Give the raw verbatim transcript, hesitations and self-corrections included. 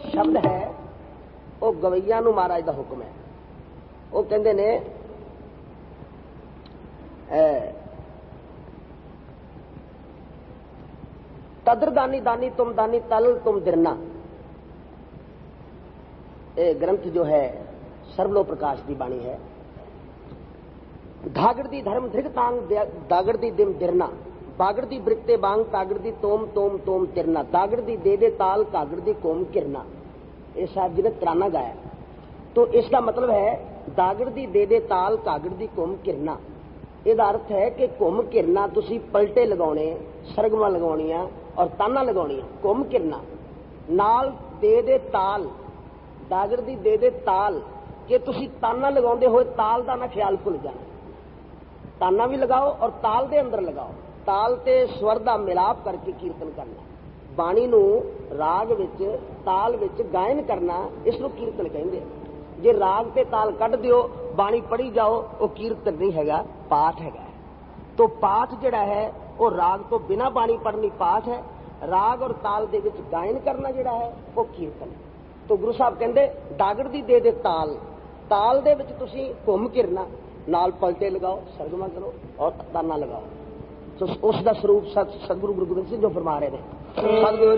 शब्द है वो गवैया नूं महाराज दा हुक्म है। वो कहंदे ने तदर दानी दानी तुम दानी तल तुम दिरना। ये ग्रंथ जो है सर्वलो प्रकाश की बाणी है। धागड़ दी धर्म धृग तांग दागड़ दी दिम दिरना, बागड़ दी ब्रिकते बांग तागड़ दी तोम तोम तोम तिरना, दागड़ दी दे दे ताल कागड़ दी कोम किरना। ये साहब जी ने तराना गाया। तो इसका मतलब है दागड़ दी दे दे ताल कागड़ दी कोम किरना। ਇਹਦਾ अर्थ है कि घुम घिरना तुसी पलटे लगाने, सरगमा लगाउणियां और ताना लगाउणियां। घुम घिरना नाल दे दे ताल, दागड़ दी दे दे ताल कि तुसी ताना लगाउंदे होए ताल दा ना ख्याल भुल जाना। ताना भी लगाओ और ताल दे अंदर लगाओ। ताल ते स्वर दा मिलाप करके कीर्तन करना, बाणी नूं राग विच ताल विच गायन करना, इस नूं कीर्तन कहिंदे। जे राग ते ताल कढ दिओ, बाणी पढ़ी जाओ, वो कीर्तन नहीं हैगा, पाठ हैगा। तो पाठ जिहड़ा है वो राग तो बिना बाणी पढ़नी पाठ है, राग और ताल दे विच गायन करना जिहड़ा है वो कीर्तन है। तो गुरु साहब कहंदे दागड़ दी दे दे ताल, ताल दे विच तुसीं घुम घिरना, नाल पलटे लगाओ, सरगमा करो और ताना लगाओ। तो उसका स्वरूप सतगुरु गुरु गोबिंद सिंह जो फरमा रहे हैं।